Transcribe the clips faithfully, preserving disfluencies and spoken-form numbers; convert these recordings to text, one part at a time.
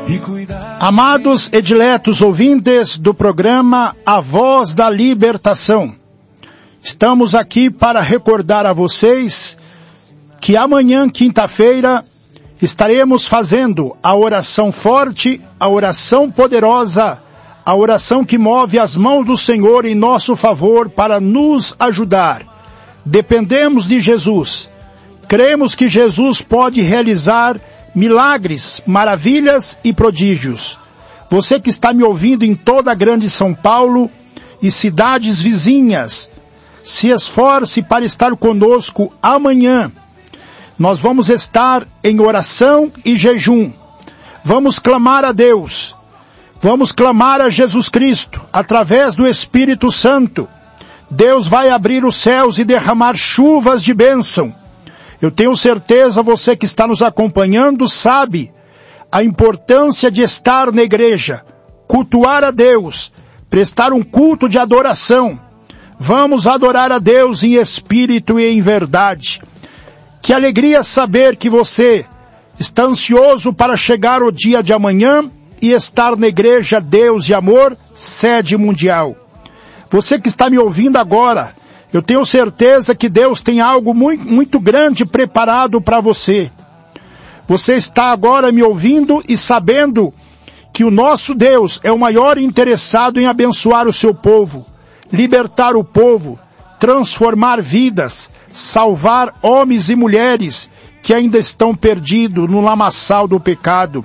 Amados e diletos ouvintes do programa A Voz da Libertação, estamos aqui para recordar a vocês que amanhã, quinta-feira, estaremos fazendo a oração forte, a oração poderosa, a oração que move as mãos do Senhor em nosso favor para nos ajudar. Dependemos de Jesus. Cremos que Jesus pode realizar milagres, maravilhas e prodígios. Você que está me ouvindo em toda a grande São Paulo e cidades vizinhas, se esforce para estar conosco amanhã. Nós vamos estar em oração e jejum. Vamos clamar a Deus. Vamos clamar a Jesus Cristo através do Espírito Santo. Deus vai abrir os céus e derramar chuvas de bênção. Eu tenho certeza, você que está nos acompanhando sabe a importância de estar na igreja, cultuar a Deus, prestar um culto de adoração. Vamos adorar a Deus em espírito e em verdade. Que alegria saber que você está ansioso para chegar o dia de amanhã e estar na igreja Deus e Amor, sede mundial. Você que está me ouvindo agora, eu tenho certeza que Deus tem algo muito, muito grande preparado para você. Você está agora me ouvindo e sabendo que o nosso Deus é o maior interessado em abençoar o seu povo, libertar o povo, transformar vidas, salvar homens e mulheres que ainda estão perdidos no lamaçal do pecado.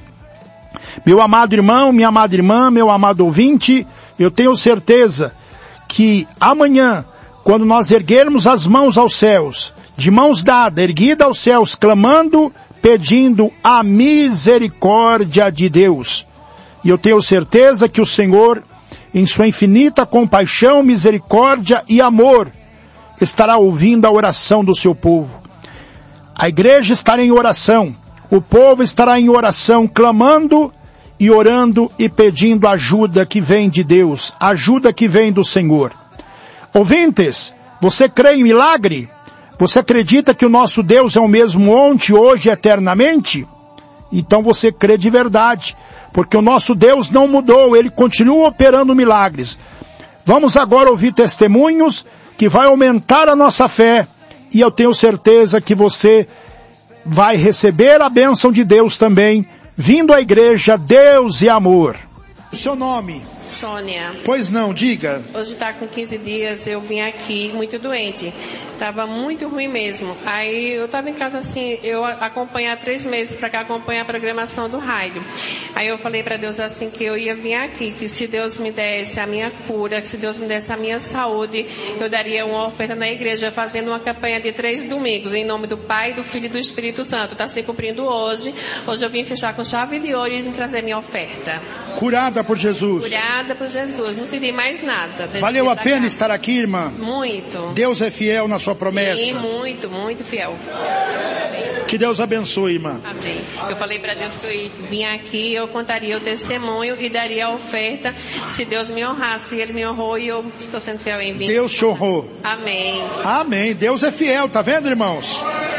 Meu amado irmão, minha amada irmã, meu amado ouvinte, eu tenho certeza que amanhã, quando nós erguermos as mãos aos céus, de mãos dadas, erguida aos céus, clamando, pedindo a misericórdia de Deus. E eu tenho certeza que o Senhor, em sua infinita compaixão, misericórdia e amor, estará ouvindo a oração do seu povo. A igreja estará em oração, o povo estará em oração, clamando e orando e pedindo ajuda que vem de Deus, ajuda que vem do Senhor. Ouvintes, você crê em milagre? Você acredita que o nosso Deus é o mesmo ontem, hoje e eternamente? Então você crê de verdade, porque o nosso Deus não mudou, Ele continua operando milagres. Vamos agora ouvir testemunhos que vai aumentar a nossa fé, e eu tenho certeza que você vai receber a bênção de Deus também, vindo à igreja Deus e Amor. O seu nome? Sônia. Pois não, diga. Hoje está com quinze dias, eu vim aqui muito doente. Estava muito ruim mesmo. Aí eu estava em casa assim, eu acompanho há três meses para cá, acompanho a programação do rádio. Aí eu falei para Deus assim que eu ia vir aqui, que se Deus me desse a minha cura, que se Deus me desse a minha saúde, eu daria uma oferta na igreja, fazendo uma campanha de três domingos, em nome do Pai, do Filho e do Espírito Santo. Está se cumprindo hoje. Hoje eu vim fechar com chave de ouro e vim trazer minha oferta. Curada por Jesus. Curada por Jesus. Não senti mais nada. Valeu a pena estar aqui, irmã? Muito. Deus é fiel na sua promessa. Sim, muito, muito fiel. Que Deus abençoe, irmã. Amém. Eu falei para Deus que eu vinha aqui, eu contaria o testemunho e daria a oferta se Deus me honrasse. Ele me honrou e eu estou sendo fiel em vir. Deus te honrou. Amém. Amém. Deus é fiel, tá vendo, irmãos?